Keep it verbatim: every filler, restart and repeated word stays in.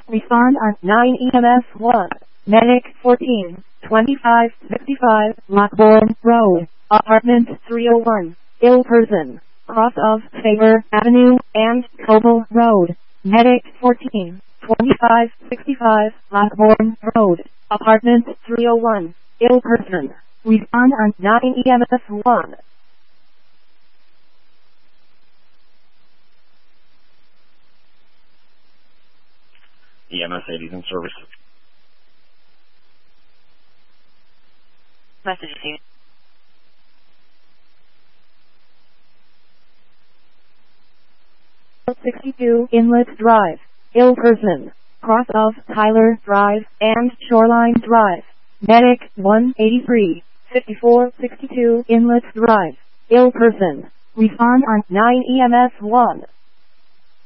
Respond on nine E M S one. Medic fourteen, twenty-five sixty-five, Lockbourne Road, Apartment three oh one, ill person, cross of Faber Avenue and Coble Road. Medic fourteen, twenty-five sixty-five, Lockbourne Road, Apartment three oh one, ill person. Respond on nine E M S one. E M S eighties in service. Message received. sixty-two Inlet Drive, ill person, cross of Tyler Drive and Shoreline Drive. Medic one eighty-three, fifty-four sixty-two Inlet Drive, ill person. Respond on nine E M S one.